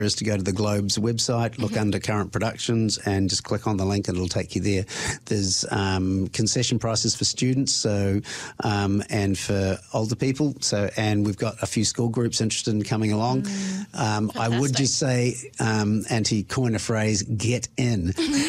is to go to the Globe's website, look under current productions, and just click on the link and it'll take you there. There's concession prices for students, so and for older people. So, and we've got a few school groups interested in coming along. I would just say, Auntie, coin a phrase, get in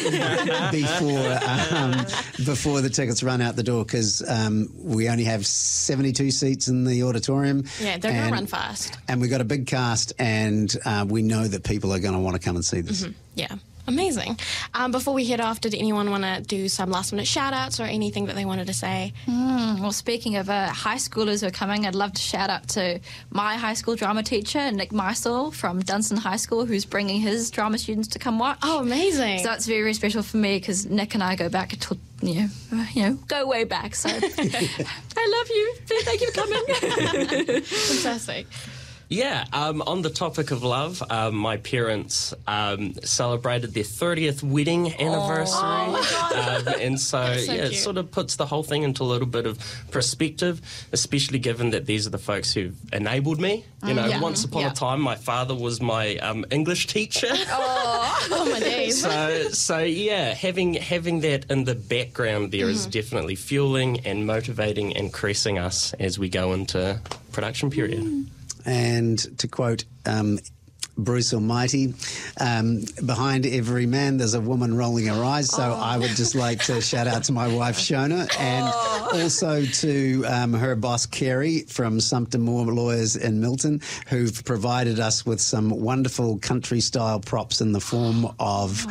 before the tickets run out the door, because we only have 72 seats in the auditorium. Yeah, they're going to run fast. And we've got a big cast, and we know that people are going to want to come and see this. Yeah. Amazing. Before we head off, did anyone want to do some last-minute shout-outs or anything that they wanted to say? Well, speaking of high schoolers who are coming, I'd love to shout out to my high school drama teacher, Nick Meisel from Dunstan High School, who's bringing his drama students to come watch. Oh, amazing. So that's very, very special for me because Nick and I go back to, go way back. So I love you. Thank you for coming. Fantastic. Yeah, on the topic of love, my parents celebrated their 30th wedding anniversary. And so it sort of puts the whole thing into a little bit of perspective, especially given that these are the folks who've enabled me. Once upon a time, my father was my English teacher. Oh my days. So having that in the background there is definitely fueling and motivating, increasing us as we go into production period. And to quote Bruce Almighty, behind every man there's a woman rolling her eyes. So I would just like to shout out to my wife Shona, and also to her boss Kerry from Sumpter Moore Lawyers in Milton, who've provided us with some wonderful country style props in the form of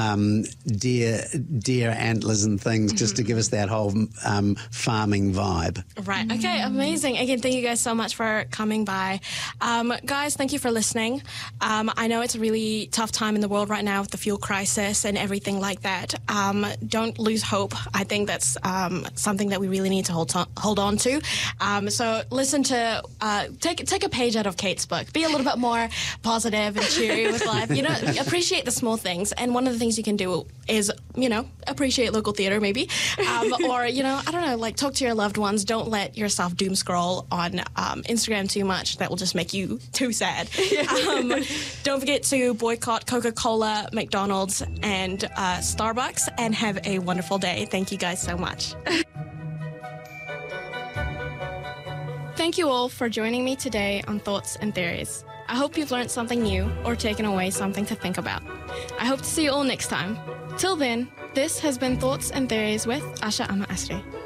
deer antlers and things, just to give us that whole farming vibe. Right. Okay. Amazing. Again, thank you guys so much for coming by. Guys, thank you for listening. I know it's a really tough time in the world right now with the fuel crisis and everything like that. Don't lose hope. I think that's something that we really need to hold on to. So listen to, take a page out of Kate's book. Be a little bit more positive and cheery with life. Appreciate the small things. And one of the things you can do is, appreciate local theater maybe. Or, I don't know, like talk to your loved ones. Don't let yourself doom scroll on Instagram too much. That will just make you too sad. Don't forget to boycott Coca-Cola, McDonald's, and Starbucks, and have a wonderful day. Thank you guys so much. Thank you all for joining me today on Thoughts and Theories. I hope you've learned something new or taken away something to think about. I hope to see you all next time. Till then, this has been Thoughts and Theories with Asha Ama Asri.